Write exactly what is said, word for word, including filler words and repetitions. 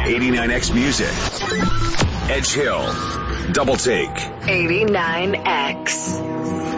eighty-nine X Music. Edge Hill. Double Take. eighty-nine X.